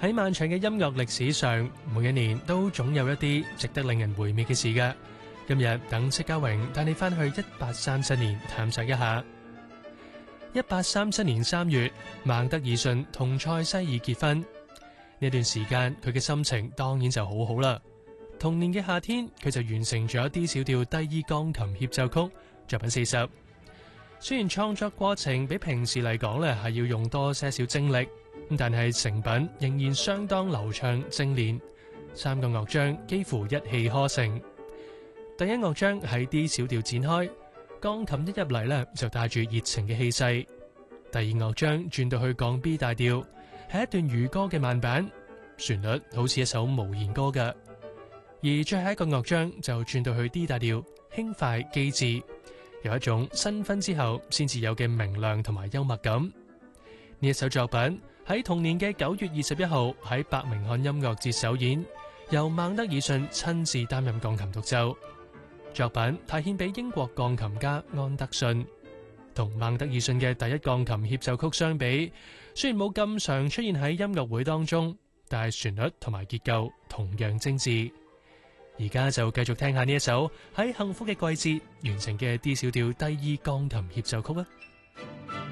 喺漫長嘅音樂歷史上，每一年都總有一啲值得令人回味嘅事嘅。今日等戚家榮帶你翻去1837年探索一下。1837年3月，孟德爾遜同塞西爾結婚。呢段時間佢嘅心情當然就好好啦。同年嘅夏天，佢就完成咗 D 小調第2鋼琴協奏曲作品40。雖然創作過程比平時嚟講咧係要用多些少精力，但係成品仍然相當流暢精煉。3個樂章幾乎一氣呵成。第一樂章喺 D 小調展開，鋼琴一入嚟咧就帶住熱情嘅氣勢。第二樂章轉到去降 B 大調，係一段漁歌嘅慢板，旋律好似一首無言歌嘅。而最後一個樂章就轉到去 D 大調，輕快機智，有一種新婚之後先至有嘅明亮同埋幽默感。呢一首作品喺同年嘅9月21號喺伯明翰音樂節首演，由孟德爾遜親自擔任鋼琴獨奏。作品派獻俾英國鋼琴家安德遜。同孟德爾遜嘅第一鋼琴協奏曲相比，雖然冇咁常出現喺音樂會當中，但係旋律同埋結構同樣精緻。而家就繼續聽下呢一首喺幸福嘅季節完成嘅 D 小調第2鋼琴協奏曲啦。